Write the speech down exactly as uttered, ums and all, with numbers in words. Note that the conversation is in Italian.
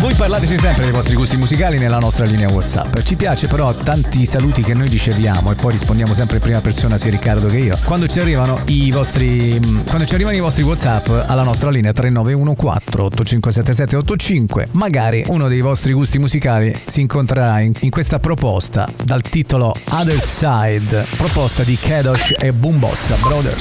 Voi parlateci sempre dei vostri gusti musicali nella nostra linea WhatsApp. Ci piace però tanti saluti che noi riceviamo e poi rispondiamo sempre in prima persona, sia Riccardo che io. Quando ci arrivano i vostri quando ci arrivano i vostri WhatsApp alla nostra linea tre nove uno quattro otto cinque sette sette otto cinque, magari uno dei vostri gusti musicali si incontrerà in, in questa proposta dal titolo Other Side, proposta di Kadosh e Boombossa Brothers.